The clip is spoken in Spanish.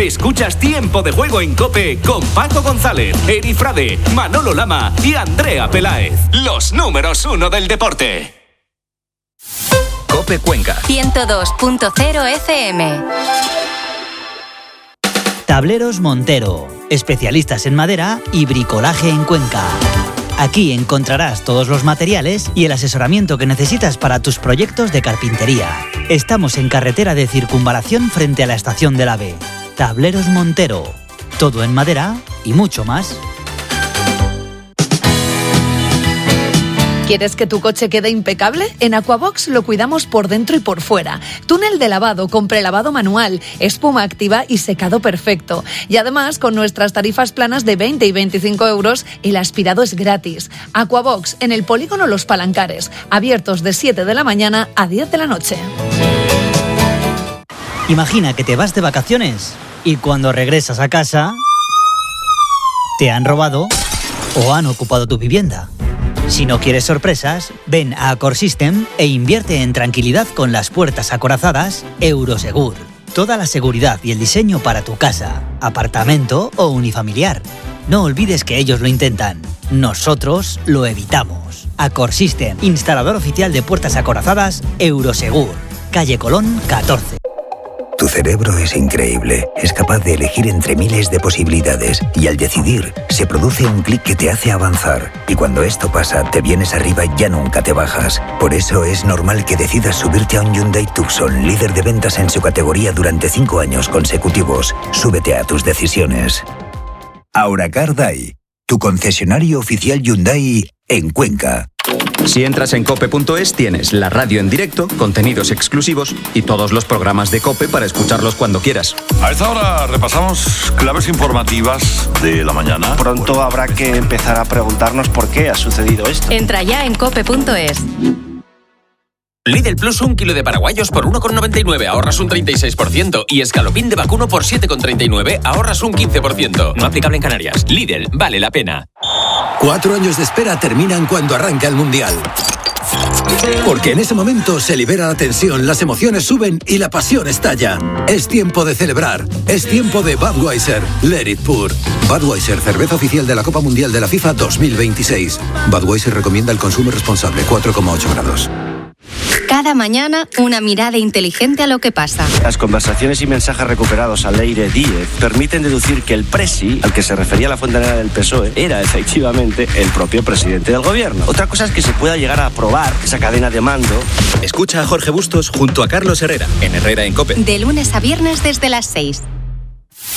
Escuchas Tiempo de Juego en COPE con Paco González, Eri Frade, Manolo Lama y Andrea Peláez. Los números 1 del deporte. COPE Cuenca 102.0 FM. Tableros Montero, especialistas en madera y bricolaje en Cuenca. Aquí encontrarás todos los materiales y el asesoramiento que necesitas para tus proyectos de carpintería. Estamos en carretera de Circunvalación frente a la estación del AVE. Tableros Montero, todo en madera y mucho más. ¿Quieres que tu coche quede impecable? En Aquabox lo cuidamos por dentro y por fuera. Túnel de lavado con prelavado manual, espuma activa y secado perfecto. Y además, con nuestras tarifas planas de 20 y 25 euros, el aspirado es gratis. Aquabox, en el polígono Los Palancares, abiertos de 7 de la mañana a 10 de la noche. Imagina que te vas de vacaciones y cuando regresas a casa, te han robado o han ocupado tu vivienda. Si no quieres sorpresas, ven a Accor System e invierte en tranquilidad con las puertas acorazadas Eurosegur. Toda la seguridad y el diseño para tu casa, apartamento o unifamiliar. No olvides que ellos lo intentan. Nosotros lo evitamos. Accor System, instalador oficial de puertas acorazadas Eurosegur. Calle Colón 14. Tu cerebro es increíble, es capaz de elegir entre miles de posibilidades y al decidir se produce un clic que te hace avanzar. Y cuando esto pasa, te vienes arriba y ya nunca te bajas. Por eso es normal que decidas subirte a un Hyundai Tucson, líder de ventas en su categoría durante 5 años consecutivos. Súbete a tus decisiones. Auracar Day, tu concesionario oficial Hyundai en Cuenca. Si entras en cope.es tienes la radio en directo, contenidos exclusivos y todos los programas de COPE para escucharlos cuando quieras. A esta hora repasamos claves informativas de la mañana. Pronto habrá que empezar a preguntarnos por qué ha sucedido esto. Entra ya en cope.es. Lidl Plus 1 kilo de paraguayos por 1,99, ahorras un 36%. Y escalopín de vacuno por 7,39, ahorras un 15%. No aplicable en Canarias. Lidl, vale la pena. 4 años de espera terminan cuando arranca el Mundial. Porque en ese momento se libera la tensión, las emociones suben y la pasión estalla. Es tiempo de celebrar. Es tiempo de Budweiser. Let it pour. Budweiser, cerveza oficial de la Copa Mundial de la FIFA 2026. Budweiser recomienda el consumo responsable, 4,8 grados. Cada mañana, una mirada inteligente a lo que pasa. Las conversaciones y mensajes recuperados al aire 10 permiten deducir que el presi, al que se refería la fontanera del PSOE, era efectivamente el propio presidente del gobierno. Otra cosa es que se pueda llegar a probar esa cadena de mando. Escucha a Jorge Bustos junto a Carlos Herrera, en Herrera en COPE. De lunes a viernes desde las 6.